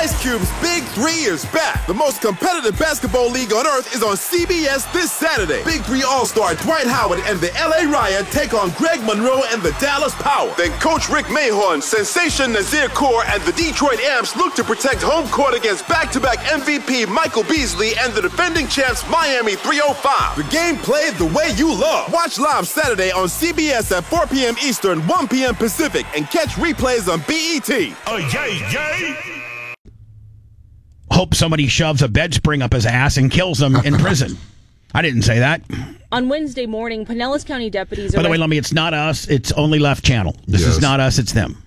Ice Cube's Big 3 is back. The most competitive basketball league on earth is on CBS this Saturday. Big 3 All-Star Dwight Howard and the LA Riot take on Greg Monroe and the Dallas Power. Then Coach Rick Mahorn, Sensation Nazir Kaur, and the Detroit Amps look to protect home court against back-to-back MVP Michael Beasley and the defending champs Miami 305. The game played the way you love. Watch live Saturday on CBS at 4 p.m. Eastern, 1 p.m. Pacific, and catch replays on BET. Oh, yay. Hope somebody shoves a bed spring up his ass and kills him in prison. I didn't say that. On Wednesday morning, Pinellas County deputies... By the way, Lummy, it's not us. It's only left channel. This is not us. It's them.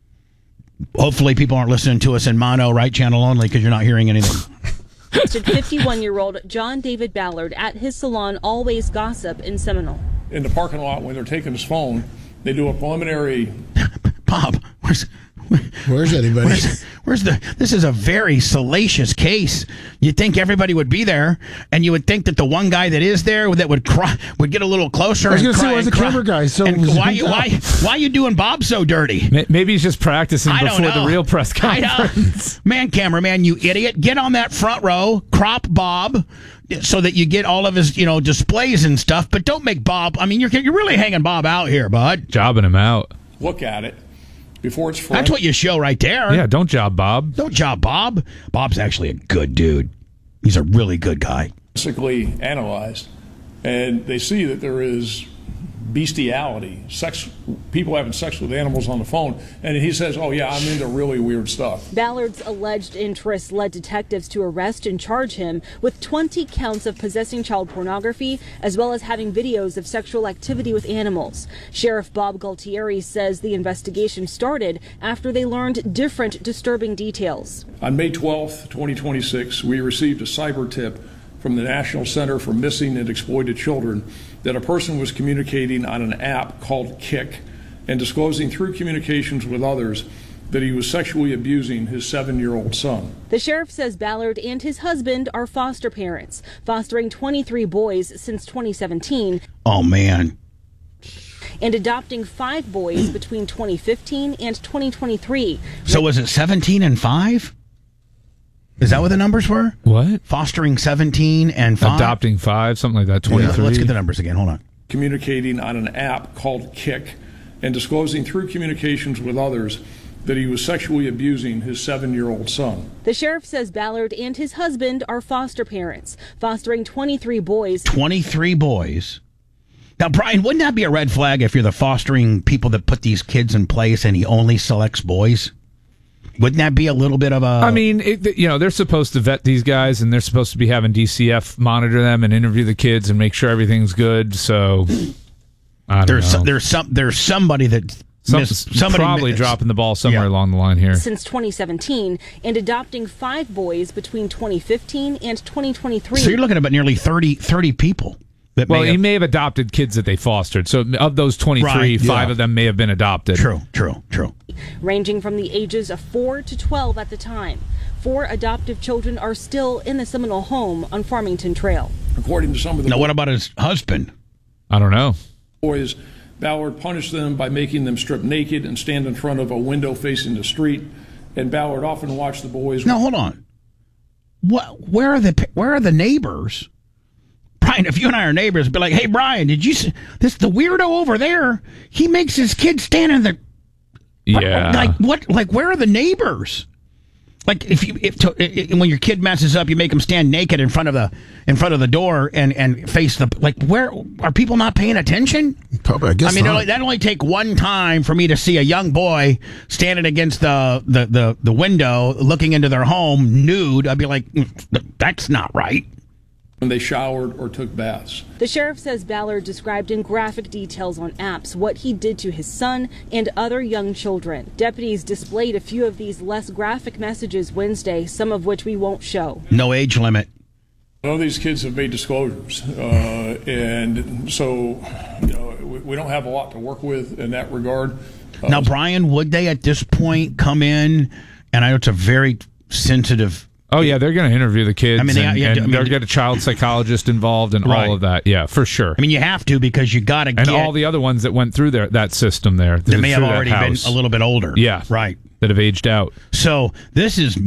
Hopefully people aren't listening to us in mono, right channel only, because you're not hearing anything. Arrested 51-year-old John David Ballard at his salon Always Gossip in Seminole. In the parking lot, when they're taking his phone, they do a preliminary... Bob, Where's anybody? This is a very salacious case. You'd think everybody would be there, and you would think that the one guy that is there that would get a little closer. I was going to say, where's the camera guy? So why are you doing Bob so dirty? Maybe he's just practicing before the real press conference. Man, cameraman, you idiot! Get on that front row, crop Bob, so that you get all of his displays and stuff. But don't make Bob. I mean, you're really hanging Bob out here, bud. Jobbing him out. Look at it before it's fresh. That's what you show right there. Yeah, don't job Bob. Don't job Bob. Bob's actually a good dude. He's a really good guy. Basically analyzed, and they see that there is bestiality, people having sex with animals on the phone, and he says, oh yeah, I'm into really weird stuff. Ballard's alleged interests led detectives to arrest and charge him with 20 counts of possessing child pornography, as well as having videos of sexual activity with animals. Sheriff Bob Galtieri says the investigation started after they learned different disturbing details. On May 12th, 2026, we received a cyber tip from the National Center for Missing and Exploited Children that a person was communicating on an app called Kik and disclosing through communications with others that he was sexually abusing his 7-year-old son. The sheriff says Ballard and his husband are foster parents, fostering 23 boys since 2017. Oh, man. And adopting 5 boys between 2015 and 2023. So was it 17 and 5? Is that what the numbers were? What? Fostering 17 and 5? Adopting 5, something like that, 23. Let's get the numbers again. Hold on. Communicating on an app called Kik and disclosing through communications with others that he was sexually abusing his 7-year-old son. The sheriff says Ballard and his husband are foster parents, fostering 23 boys. 23 boys. Now, Brian, wouldn't that be a red flag if you're the fostering people that put these kids in place and he only selects boys? Wouldn't that be a little bit of a... I mean, they're supposed to vet these guys, and they're supposed to be having DCF monitor them and interview the kids and make sure everything's good. So, I don't know. There's somebody that... Somebody dropping the ball somewhere along the line here. Since 2017, and adopting 5 boys between 2015 and 2023. So you're looking at about nearly 30 people. He may have adopted kids that they fostered. So of those 23, 5 of them may have been adopted. True. Ranging from the ages of 4 to 12 at the time. 4 adoptive children are still in the Seminole home on Farmington Trail. According to some of the... Now, what about his husband? I don't know. Boys, Ballard punished them by making them strip naked and stand in front of a window facing the street. And Ballard often watched the boys... Now, hold on. Where are the neighbors? Brian, if you and I are neighbors, be like, hey, Brian, did you see this? The weirdo over there, he makes his kid stand in the... Yeah. Like, what? Like, where are the neighbors? Like, when your kid messes up, you make him stand naked in front of the door and face the... Like, where... Are people not paying attention? Probably, I guess not. That'd only take one time for me to see a young boy standing against the window, looking into their home, nude. I'd be like, that's not right. When they showered or took baths. The sheriff says Ballard described in graphic details on apps what he did to his son and other young children. Deputies displayed a few of these less graphic messages Wednesday, some of which we won't show. No age limit. None of these kids have made disclosures, and so we don't have a lot to work with in that regard. Now, Brian, would they at this point come in, and I know it's a very sensitive... Oh, yeah, they're going to interview the kids, and they're going to get a child psychologist involved and all of that. Yeah, for sure. I mean, you have to because you got to get... And all the other ones that went through that system there. They may have already been a little bit older. Yeah. Right. That have aged out. So this is